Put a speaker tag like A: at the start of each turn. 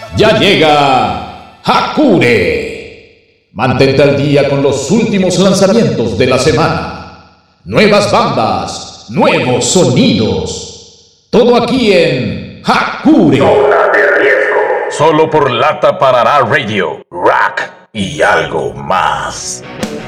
A: Ya llega Hakure. Mantente al día con los últimos lanzamientos de la semana. Nuevas bandas, nuevos sonidos. Todo aquí en Hakure.
B: Zona de riesgo. Solo por Lata Parará Radio, Rock y algo más.